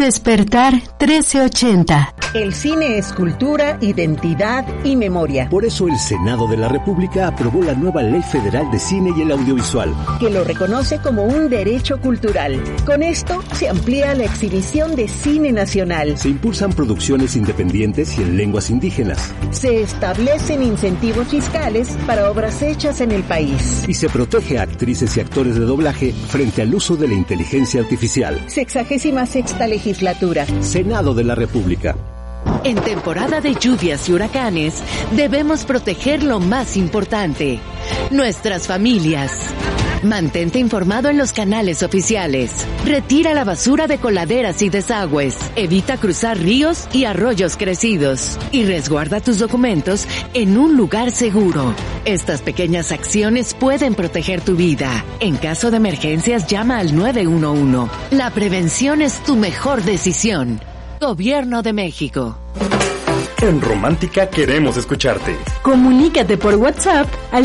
Despertar 1380. El cine es cultura, identidad y memoria. Por eso el Senado de la República aprobó la nueva Ley Federal de Cine y el Audiovisual, que lo reconoce como un derecho cultural. Con esto se amplía la exhibición de cine nacional. Se impulsan producciones independientes y en lenguas indígenas. Se establecen incentivos fiscales para obras hechas en el país. Y se protege a actrices y actores de doblaje frente al uso de la inteligencia artificial. 66ª legislatura. Senado de la República. En temporada de lluvias y huracanes, debemos proteger lo más importante, nuestras familias. Mantente informado en los canales oficiales. Retira la basura de coladeras y desagües. Evita cruzar ríos y arroyos crecidos. Y resguarda tus documentos en un lugar seguro. Estas pequeñas acciones pueden proteger tu vida. En caso de emergencias, llama al 911. La prevención es tu mejor decisión. Gobierno de México. En Romántica queremos escucharte. Comunícate por WhatsApp al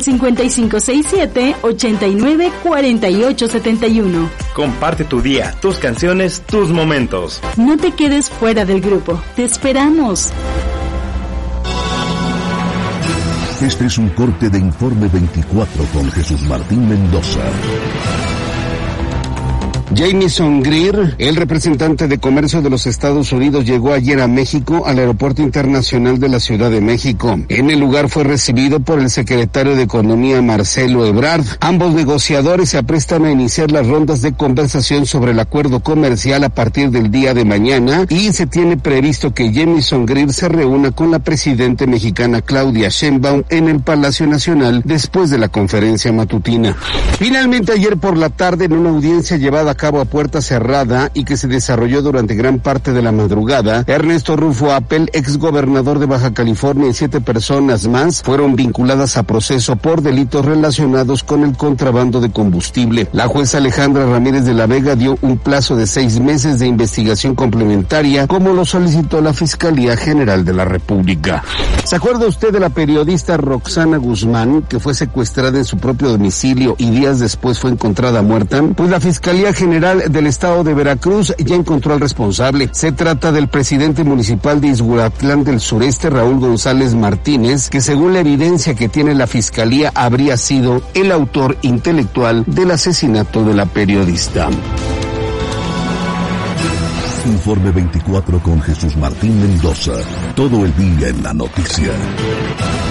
5567-894871. Comparte tu día, tus canciones, tus momentos. No te quedes fuera del grupo. Te esperamos. Este es un corte de Informe 24 con Jesús Martín Mendoza. Jamieson Greer, el representante de comercio de los Estados Unidos, llegó ayer a México al Aeropuerto Internacional de la Ciudad de México. En el lugar fue recibido por el secretario de Economía, Marcelo Ebrard. Ambos negociadores se aprestan a iniciar las rondas de conversación sobre el acuerdo comercial a partir del día de mañana, y se tiene previsto que Jamieson Greer se reúna con la presidenta mexicana Claudia Sheinbaum en el Palacio Nacional después de la conferencia matutina. Finalmente, ayer por la tarde, en una audiencia llevada a cabo a puerta cerrada y que se desarrolló durante gran parte de la madrugada, Ernesto Rufo Appel, exgobernador de Baja California, y 7 personas más fueron vinculadas a proceso por delitos relacionados con el contrabando de combustible. La jueza Alejandra Ramírez de la Vega dio un plazo de 6 meses de investigación complementaria, como lo solicitó la Fiscalía General de la República. ¿Se acuerda usted de la periodista Roxana Guzmán, que fue secuestrada en su propio domicilio y días después fue encontrada muerta? Pues la Fiscalía General del Estado de Veracruz ya encontró al responsable. Se trata del presidente municipal de Izhuatlán del Sureste, Raúl González Martínez, que según la evidencia que tiene la Fiscalía habría sido el autor intelectual del asesinato de la periodista. Informe 24 con Jesús Martín Mendoza. Todo el día en la noticia.